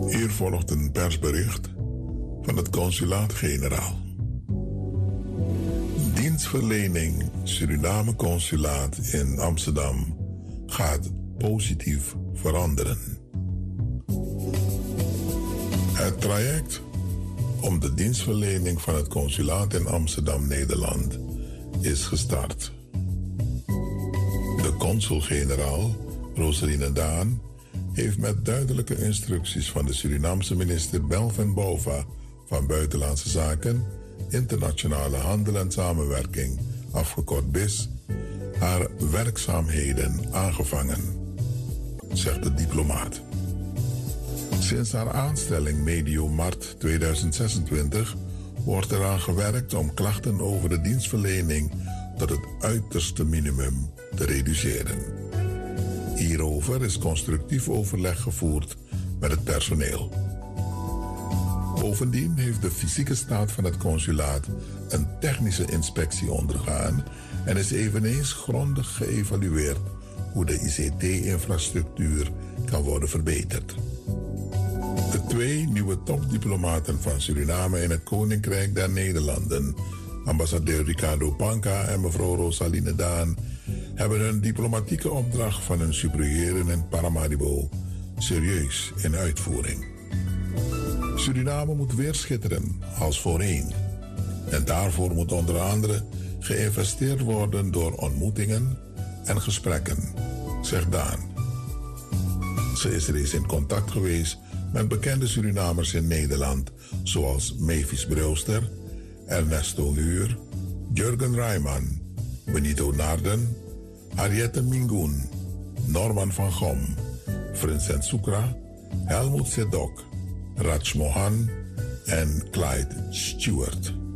Hier volgt een persbericht van het consulaat-generaal. Dienstverlening Suriname Consulaat in Amsterdam gaat positief veranderen. Het traject om de dienstverlening van het consulaat in Amsterdam, Nederland, is gestart. De consul-generaal, Rosaline Daan, heeft met duidelijke instructies van de Surinaamse minister Melvin Bouva van Buitenlandse Zaken, Internationale Handel en Samenwerking, afgekort BIS, haar werkzaamheden aangevangen, zegt de diplomaat. Sinds haar aanstelling medio maart 2026 wordt eraan gewerkt om klachten over de dienstverlening tot het uiterste minimum te reduceren. Hierover is constructief overleg gevoerd met het personeel. Bovendien heeft de fysieke staat van het consulaat een technische inspectie ondergaan en is eveneens grondig geëvalueerd hoe de ICT-infrastructuur kan worden verbeterd. De 2 nieuwe topdiplomaten van Suriname in het Koninkrijk der Nederlanden, ambassadeur Ricardo Panca en mevrouw Rosaline Daan, hebben hun diplomatieke opdracht van hun superieuren in Paramaribo serieus in uitvoering. Suriname moet weer schitteren als voorheen. En daarvoor moet onder andere geïnvesteerd worden door ontmoetingen en gesprekken, zegt Daan. Ze is reeds in contact geweest met bekende Surinamers in Nederland, zoals Mavis Brewster, Ernesto Huur, Jurgen Rijman, Benito Naarden, Ariette Mingoen, Norman van Gom, Vincent Soekra, Helmut Sedok, Raj Mohan en Clyde Stewart.